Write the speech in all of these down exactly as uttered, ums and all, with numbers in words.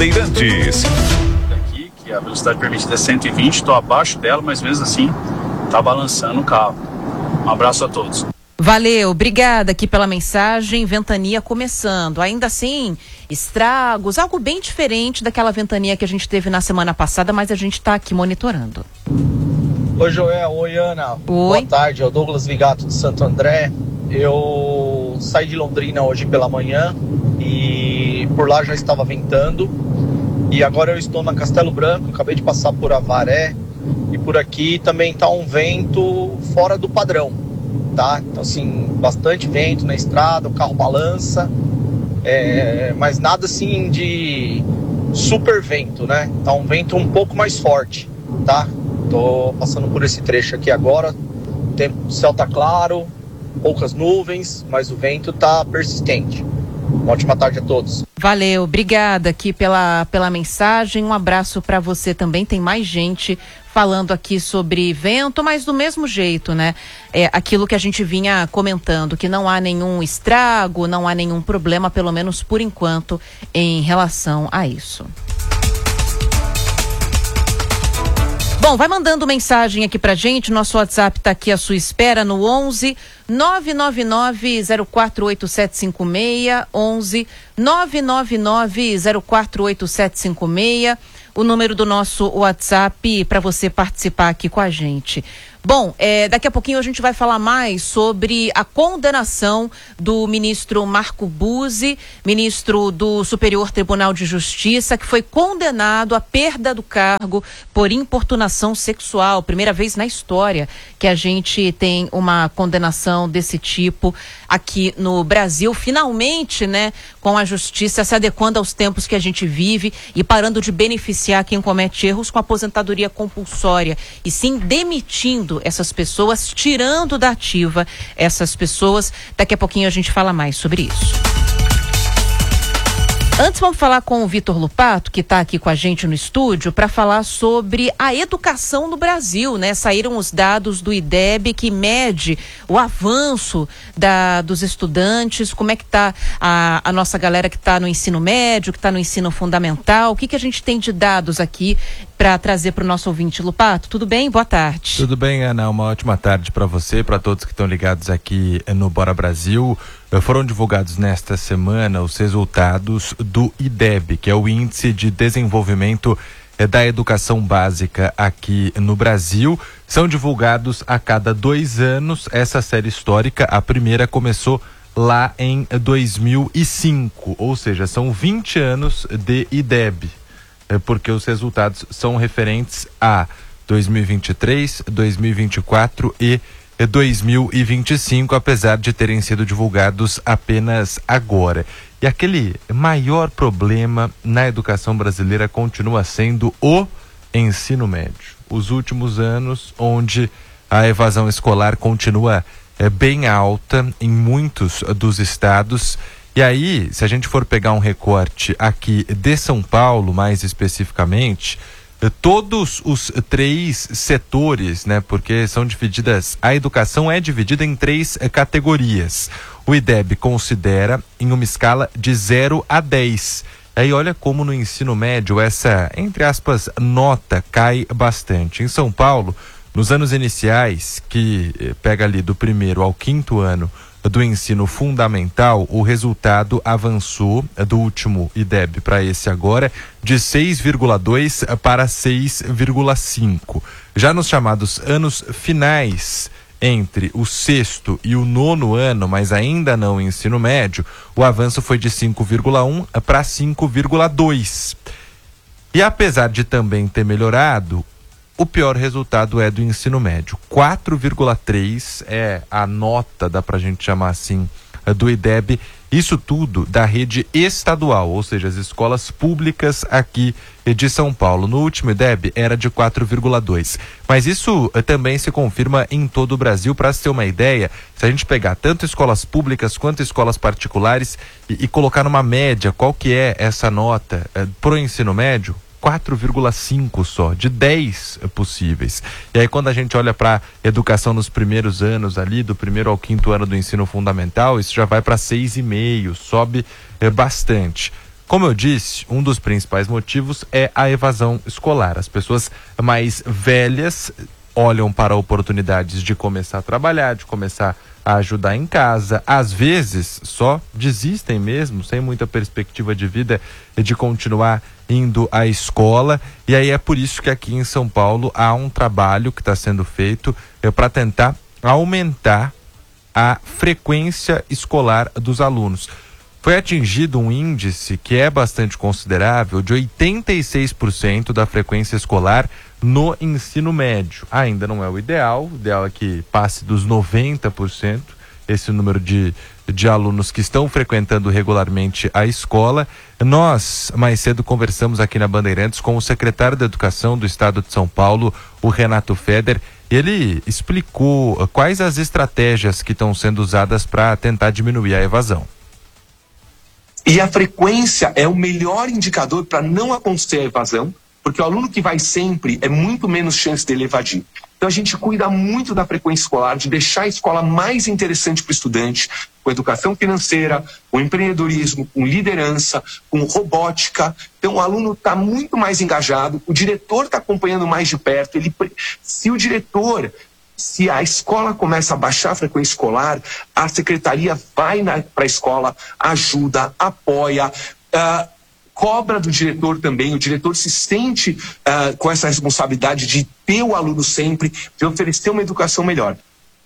Bandeirantes. Aqui, que a velocidade permitida é cento e vinte, estou abaixo dela, mas mesmo assim está balançando o carro. Um abraço a todos. Valeu, obrigada aqui pela mensagem. Ventania começando. Ainda assim, estragos, algo bem diferente daquela ventania que a gente teve na semana passada, mas a gente está aqui monitorando. Oi, Joel. Oi, Ana. Oi. Boa tarde. É o Douglas Vigato de Santo André. Eu saí de Londrina hoje pela manhã e por lá já estava ventando. E agora eu estou na Castelo Branco, acabei de passar por Avaré. E por aqui também está um vento fora do padrão, tá? Então, assim, bastante vento na estrada, o carro balança, é, mas nada assim de super vento, né? Tá um vento um pouco mais forte, tá? Tô passando por esse trecho aqui agora, o tempo, o céu tá claro, poucas nuvens, mas o vento tá persistente. Uma ótima tarde a todos. Valeu, obrigada aqui pela, pela mensagem, um abraço para você também. Tem mais gente falando aqui sobre vento, mas do mesmo jeito, né? É aquilo que a gente vinha comentando, que não há nenhum estrago, não há nenhum problema, pelo menos por enquanto, em relação a isso. Bom, vai mandando mensagem aqui pra gente, nosso WhatsApp tá aqui à sua espera no onze nove nove nove zero quatro oito sete cinco seis, onze nove nove nove zero quatro oito sete cinco seis, o número do nosso WhatsApp para você participar aqui com a gente. Bom, é, daqui a pouquinho a gente vai falar mais sobre a condenação do ministro Marco Buzzi, ministro do Superior Tribunal de Justiça, que foi condenado à perda do cargo por importunação sexual. Primeira vez na história que a gente tem uma condenação desse tipo aqui no Brasil. Finalmente, né, com a justiça se adequando aos tempos que a gente vive e parando de beneficiar quem comete erros com aposentadoria compulsória e sim demitindo essas pessoas, tirando da ativa essas pessoas. Daqui a pouquinho a gente fala mais sobre isso. Antes vamos falar com o Vitor Lupato, que está aqui com a gente no estúdio, para falar sobre a educação no Brasil, né? Saíram os dados do IDEB que mede o avanço da, dos estudantes, como é que está a, a nossa galera que está no ensino médio, que está no ensino fundamental. O que, que a gente tem de dados aqui para trazer para o nosso ouvinte? Lupato, tudo bem? Boa tarde. Tudo bem, Ana, uma ótima tarde para você, para todos que estão ligados aqui no Bora Brasil. Foram divulgados nesta semana os resultados do IDEB, que é o Índice de Desenvolvimento da Educação Básica aqui no Brasil. São divulgados a cada dois anos. Essa série histórica, a primeira começou lá em dois mil e cinco, ou seja, são vinte anos de IDEB, porque os resultados são referentes a dois mil e vinte e três, dois mil e vinte e quatro e dois mil e vinte e cinco, apesar de terem sido divulgados apenas agora. E aquele maior problema na educação brasileira continua sendo o ensino médio. Os últimos anos, onde a evasão escolar continua é, bem alta em muitos dos estados. E aí, se a gente for pegar um recorte aqui de São Paulo, mais especificamente, todos os três setores, né, porque são divididas, a educação é dividida em três eh, categorias. O IDEB considera em uma escala de zero a dez. Aí olha como no ensino médio essa, entre aspas, nota cai bastante. Em São Paulo, nos anos iniciais, que eh, pega ali do primeiro ao quinto ano do ensino fundamental, o resultado avançou do último IDEB para esse agora de seis vírgula dois para seis vírgula cinco. Já nos chamados anos finais, entre o sexto e o nono ano, mas ainda não ensino médio, o avanço foi de cinco vírgula um para cinco vírgula dois. E apesar de também ter melhorado, o pior resultado é do ensino médio. quatro vírgula três é a nota, dá pra gente chamar assim, do IDEB. Isso tudo da rede estadual, ou seja, as escolas públicas aqui de São Paulo. No último IDEB era de quatro vírgula dois. Mas isso também se confirma em todo o Brasil. Para se ter uma ideia, se a gente pegar tanto escolas públicas quanto escolas particulares e, e colocar numa média qual que é essa nota é, pro ensino médio, quatro vírgula cinco só, de dez possíveis. E aí quando a gente olha para educação nos primeiros anos ali, do primeiro ao quinto ano do ensino fundamental, isso já vai para seis vírgula cinco, sobe é, bastante. Como eu disse, um dos principais motivos é a evasão escolar. As pessoas mais velhas olham para oportunidades de começar a trabalhar, de começar a ajudar em casa. Às vezes, só desistem mesmo, sem muita perspectiva de vida, de continuar indo à escola. E aí é por isso que aqui em São Paulo há um trabalho que está sendo feito é, para tentar aumentar a frequência escolar dos alunos. Foi atingido um índice que é bastante considerável de oitenta e seis por cento da frequência escolar no ensino médio. Ainda não é o ideal, o ideal é que passe dos noventa por cento, esse número de, de alunos que estão frequentando regularmente a escola. Nós, mais cedo, conversamos aqui na Bandeirantes com o secretário da Educação do Estado de São Paulo, o Renato Feder. Ele explicou quais as estratégias que estão sendo usadas para tentar diminuir a evasão. E a frequência é o melhor indicador para não acontecer a evasão, porque o aluno que vai sempre é muito menos chance dele evadir. Então a gente cuida muito da frequência escolar, de deixar a escola mais interessante para o estudante, com educação financeira, com empreendedorismo, com liderança, com robótica. Então o aluno está muito mais engajado, o diretor está acompanhando mais de perto. Ele, se o diretor... Se a escola começa a baixar a frequência escolar, a secretaria vai para a escola, ajuda, apoia, uh, cobra do diretor também. O diretor se sente uh, com essa responsabilidade de ter o aluno sempre, de oferecer uma educação melhor.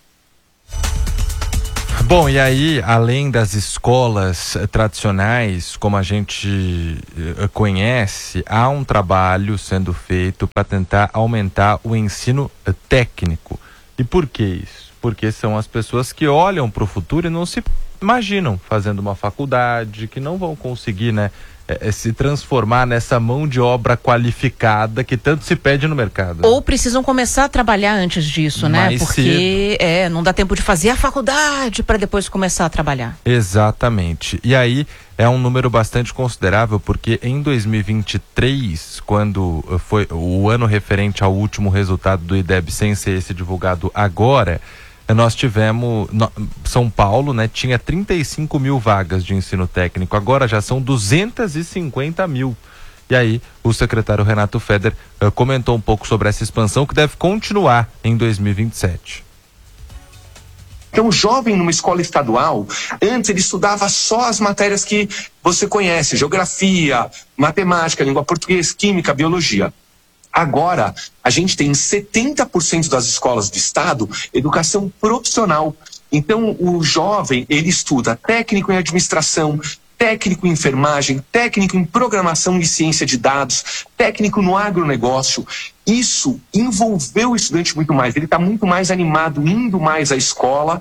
Bom, e aí, além das escolas tradicionais, como a gente uh, conhece, há um trabalho sendo feito para tentar aumentar o ensino uh, técnico. E por que isso? Porque são as pessoas que olham para o futuro e não se imaginam fazendo uma faculdade, que não vão conseguir, né, é, se transformar nessa mão de obra qualificada que tanto se pede no mercado. Ou precisam começar a trabalhar antes disso, né? Mais Porque cedo. é, não dá tempo de fazer a faculdade para depois começar a trabalhar. Exatamente. E aí é um número bastante considerável, porque em dois mil e vinte e três, quando foi o ano referente ao último resultado do IDEB, sem ser esse divulgado agora, nós tivemos, no, São Paulo, né, tinha trinta e cinco mil vagas de ensino técnico, agora já são duzentos e cinquenta mil. E aí o secretário Renato Feder uh, comentou um pouco sobre essa expansão que deve continuar em dois mil e vinte e sete. Então, o jovem numa escola estadual, antes ele estudava só as matérias que você conhece, geografia, matemática, língua portuguesa, química, biologia. Agora, a gente tem em setenta por cento das escolas do estado educação profissional. Então, o jovem, ele estuda técnico em administração, técnico em enfermagem, técnico em programação e ciência de dados, técnico no agronegócio. Isso envolveu o estudante muito mais. Ele está muito mais animado, indo mais à escola.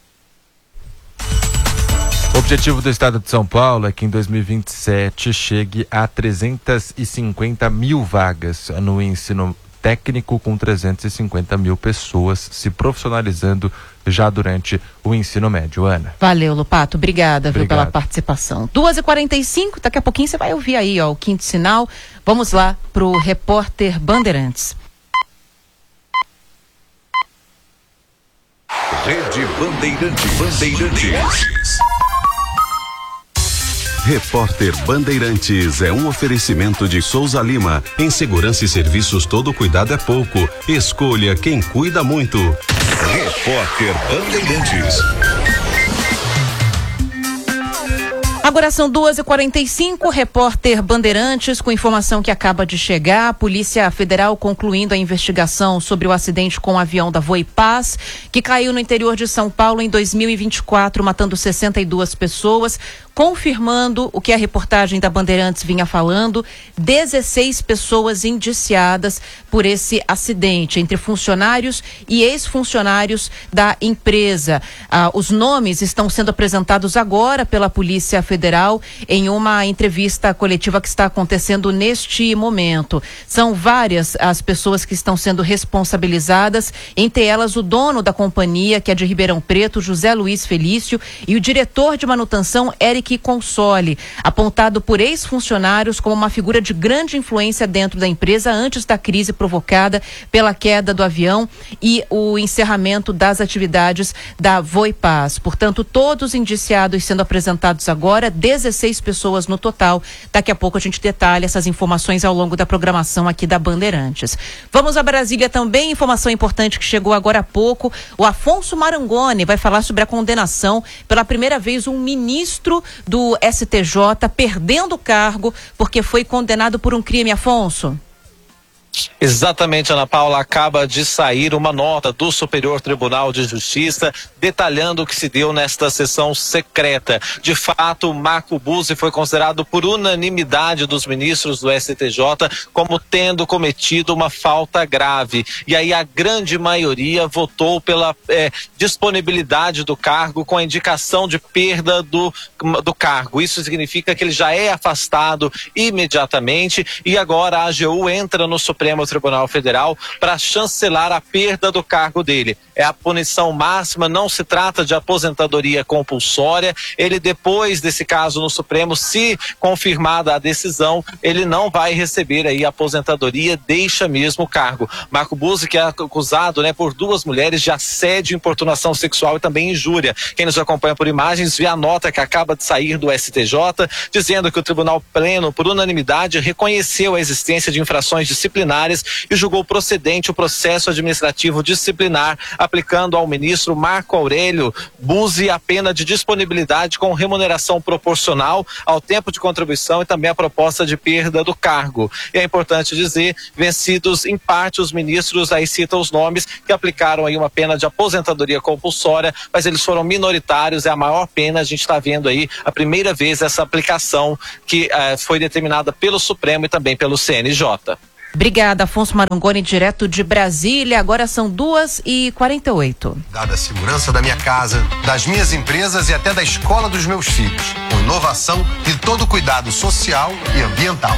O objetivo do Estado de São Paulo é que em dois mil e vinte e sete chegue a trezentos e cinquenta mil vagas no ensino técnico, com trezentos e cinquenta mil pessoas se profissionalizando já durante o ensino médio. Ana. Valeu, Lupato. Obrigada, viu, Obrigado. pela participação. duas e quarenta e cinco, daqui a pouquinho você vai ouvir aí, ó, o quinto sinal. Vamos lá pro repórter Bandeirantes. Rede Bandeirante Bandeirantes. Repórter Bandeirantes é um oferecimento de Souza Lima. Em segurança e serviços, todo cuidado é pouco. Escolha quem cuida muito. Repórter Bandeirantes. Agora são duas e quarenta e cinco, repórter Bandeirantes com informação que acaba de chegar. A Polícia Federal concluindo a investigação sobre o acidente com o avião da Voipaz, que caiu no interior de São Paulo em dois mil e vinte e quatro, matando sessenta e duas pessoas. Confirmando o que a reportagem da Bandeirantes vinha falando, dezesseis pessoas indiciadas por esse acidente, entre funcionários e ex-funcionários da empresa. Ah, os nomes estão sendo apresentados agora pela Polícia Federal em uma entrevista coletiva que está acontecendo neste momento. São várias as pessoas que estão sendo responsabilizadas, entre elas o dono da companhia, que é de Ribeirão Preto, José Luiz Felício, e o diretor de manutenção, Eric Console, apontado por ex-funcionários como uma figura de grande influência dentro da empresa antes da crise provocada pela queda do avião e o encerramento das atividades da Voipaz. Portanto, todos indiciados sendo apresentados agora. agora dezesseis pessoas no total. Daqui a pouco a gente detalha essas informações ao longo da programação aqui da Bandeirantes. Vamos a Brasília também, informação importante que chegou agora há pouco. O Afonso Marangoni vai falar sobre a condenação. Pela primeira vez, um ministro do S T J perdendo o cargo porque foi condenado por um crime. Afonso. Exatamente, Ana Paula, acaba de sair uma nota do Superior Tribunal de Justiça detalhando o que se deu nesta sessão secreta. De fato, Marco Buzzi foi considerado por unanimidade dos ministros do S T J como tendo cometido uma falta grave. E aí a grande maioria votou pela é, disponibilidade do cargo com a indicação de perda do, do cargo. Isso significa que ele já é afastado imediatamente e agora a A G U entra no Supremo Tribunal Federal para chancelar a perda do cargo dele. É a punição máxima, não se trata de aposentadoria compulsória. Ele, depois desse caso no Supremo, se confirmada a decisão, ele não vai receber aí a aposentadoria, deixa mesmo o cargo. Marco Buzzi, que é acusado, né, por duas mulheres de assédio, importunação sexual e também injúria. Quem nos acompanha por imagens vê a nota que acaba de sair do S T J, dizendo que o Tribunal Pleno, por unanimidade, reconheceu a existência de infrações disciplinares e julgou procedente o processo administrativo disciplinar, aplicando ao ministro Marco Aurélio Buzzi a pena de disponibilidade com remuneração proporcional ao tempo de contribuição e também a proposta de perda do cargo. E é importante dizer, vencidos em parte os ministros, aí citam os nomes, que aplicaram aí uma pena de aposentadoria compulsória, mas eles foram minoritários, é a maior pena. A gente está vendo aí a primeira vez essa aplicação que eh, foi determinada pelo Supremo e também pelo C N J. Obrigada, Afonso Marangoni, direto de Brasília. Agora são duas e quarenta e oito. Dada a segurança da minha casa, das minhas empresas e até da escola dos meus filhos, com inovação e todo o cuidado social e ambiental.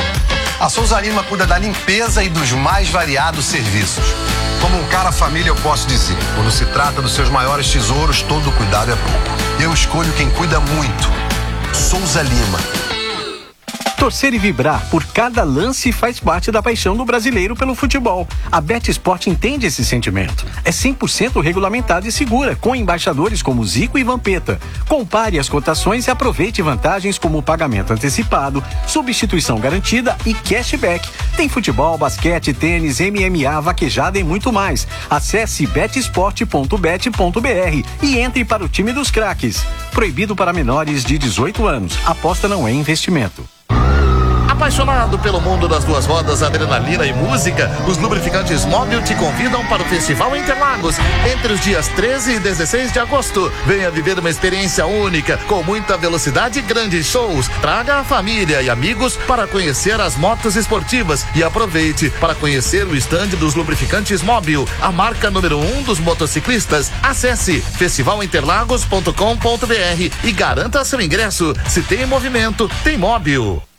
A Souza Lima cuida da limpeza e dos mais variados serviços. Como um cara família, eu posso dizer, quando se trata dos seus maiores tesouros, todo cuidado é pouco. Eu escolho quem cuida muito. Souza Lima. Torcer e vibrar por cada lance faz parte da paixão do brasileiro pelo futebol. A BetSport entende esse sentimento. É cem por cento regulamentada e segura, com embaixadores como Zico e Vampeta. Compare as cotações e aproveite vantagens como pagamento antecipado, substituição garantida e cashback. Tem futebol, basquete, tênis, M M A, vaquejada e muito mais. Acesse betsport ponto bet ponto br e entre para o time dos craques. Proibido para menores de dezoito anos. Aposta não é investimento. Apaixonado pelo mundo das duas rodas, adrenalina e música, os lubrificantes Móbil te convidam para o Festival Interlagos entre os dias treze e dezesseis de agosto. Venha viver uma experiência única, com muita velocidade e grandes shows. Traga a família e amigos para conhecer as motos esportivas e aproveite para conhecer o estande dos lubrificantes Móbil, a marca número um dos motociclistas. Acesse festival interlagos ponto com ponto br e garanta seu ingresso. Se tem movimento, tem Móbil.